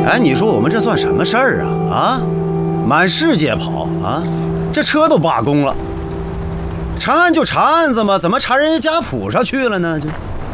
哎，你说我们这算什么事儿啊？啊，满世界跑啊，这车都罢工了。查案就查案子嘛，怎么查人家家谱上去了呢？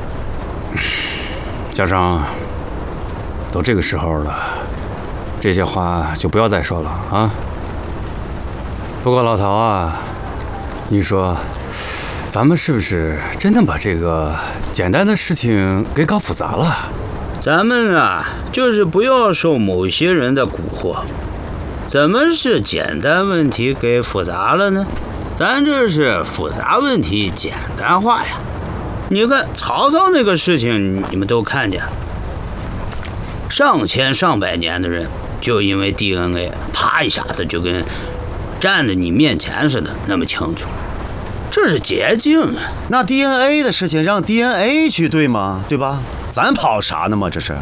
家长，都这个时候了，这些话就不要再说了啊。不过老陶啊，你说，咱们是不是真的把这个简单的事情给搞复杂了？ 咱们啊，就是不要受某些人的蛊惑。怎么是简单问题给复杂了呢？咱这是复杂问题简单化呀。你看曹操那个事情，你们都看见了，上千上百年的人，就因为 DNA， 啪一下子就跟站在你面前似的那么清楚，这是捷径啊。 那 DNA 的事情让 DNA 去对吗？对吧？咱跑啥呢嘛？这是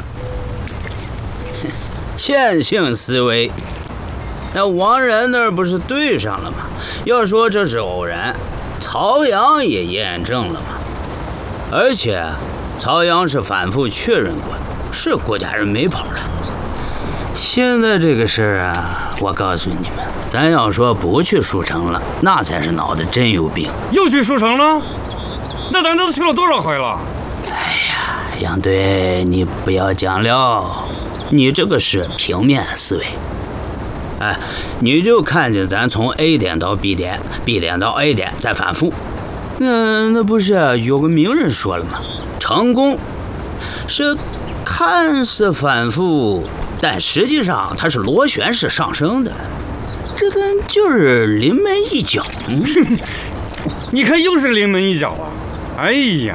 线性思维。那王然那儿不是对上了吗？要说这是偶然，曹阳也验证了嘛。而且曹阳是反复确认过的，是郭家人没跑了。现在这个事儿啊，我告诉你们，咱要说不去书城了，那才是脑子真有病。 又去书城了？那咱都去了多少回了？ 哎呀，杨队，你不要讲了，你这个是平面思维。哎，你就看见咱从 A 点到 B 点 ，B 点到 A 点再反复。那不是有个名人说了吗？成功是看似反复，但实际上它是螺旋式上升的。这个就是临门一脚。 你看又是临门一脚啊！哎呀，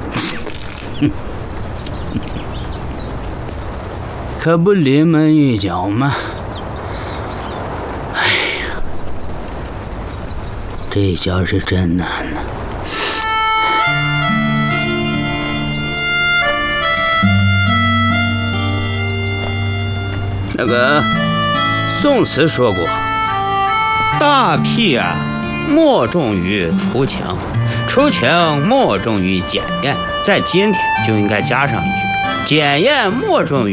可不临门一脚吗？哎呀，这一脚是真难呐。那个宋词说过，大辟啊，莫重于除情，除情莫重于检验。在今天就应该加上一句，检验莫重于